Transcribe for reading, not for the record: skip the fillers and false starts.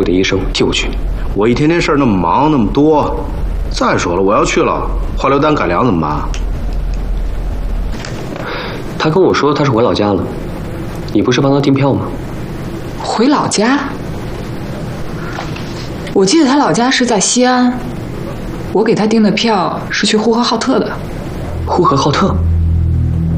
的医生救去。 我一天天事儿那么忙那么多，再说了，我要去了，化疗单改良怎么办？ 他跟我说他是回老家了，你不是帮他订票吗？ 回老家？我记得他老家是在西安，我给他订的票是去呼和浩特的。 呼和浩特？